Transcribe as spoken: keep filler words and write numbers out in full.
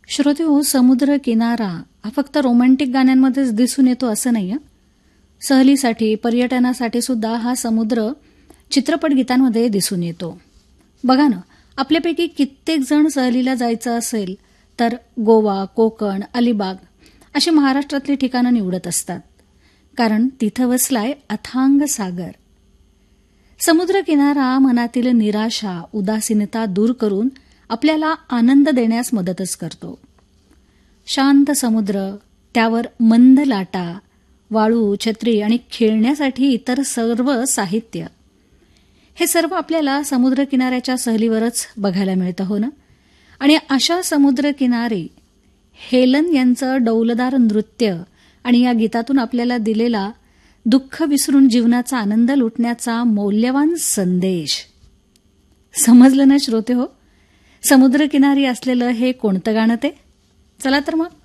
श्रोते हो, समुद्र किनारा हा फक्त रोमॅन्टिक गाण्यांमध्येच दिसून येतो असं नाही. सहलीसाठी, पर्यटनासाठी सुद्धा हा समुद्र चित्रपट गीतांमध्ये दिसून येतो. बघा ना, आपल्यापैकी कित्येक जण सहलीला जायचं असेल तर गोवा, कोकण, अलिबाग अशी महाराष्ट्रातली ठिकाणं निवडत असतात, कारण तिथं वसलाय अथांग सागर. समुद्रकिनारा मनातील निराशा, उदासीनता दूर करून आपल्याला आनंद देण्यास मदतच करतो. शांत समुद्र, त्यावर मंद लाटा, वाळू, छत्री आणि खेळण्यासाठी इतर सर्व साहित्य, हे सर्व आपल्याला समुद्रकिनाऱ्याच्या सहलीवरच बघायला मिळतं, हो ना? आणि अशा समुद्रकिनारी हेलन यांचं डौलदार नृत्य आणि या गीतातून आपल्याला दिलेला दुःख विसरून जीवनाचा आनंद लुटण्याचा मौल्यवान संदेश. समजलं ना श्रोते हो? समुद्रकिनारी असलेलं हे कोणतं गाणं ते? चला तर मग